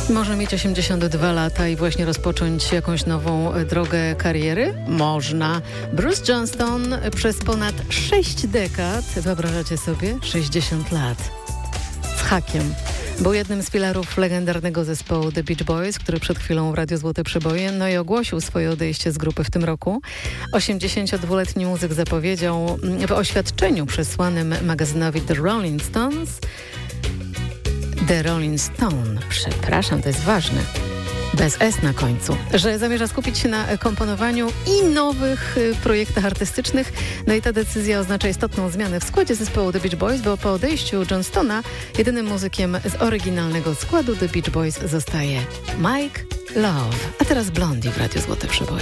Może mieć 82 lata i właśnie rozpocząć jakąś nową drogę kariery? Można. Bruce Johnston przez ponad 6 dekad, wyobrażacie sobie? 60 lat. Z hakiem. Był jednym z filarów legendarnego zespołu The Beach Boys, który przed chwilą w Radiu Złote Przeboje, i ogłosił swoje odejście z grupy w tym roku. 82-letni muzyk zapowiedział w oświadczeniu przesłanym magazynowi The Rolling Stone, przepraszam, to jest ważne, bez S na końcu, że zamierza skupić się na komponowaniu i nowych projektach artystycznych. No i ta decyzja oznacza istotną zmianę w składzie zespołu The Beach Boys, bo po odejściu Johnstona jedynym muzykiem z oryginalnego składu The Beach Boys zostaje Mike Love. A teraz Blondie w Radiu Złote Przeboje.